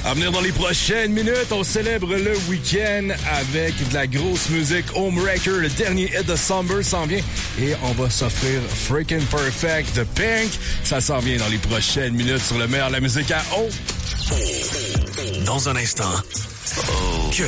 À venir dans les prochaines minutes, on célèbre le week-end avec de la grosse musique. Homewrecker, le dernier hit de Summer s'en vient et on va s'offrir Freaking Perfect de Pink. Ça s'en vient dans les prochaines minutes sur le meilleur de la musique à O. Dans un instant, que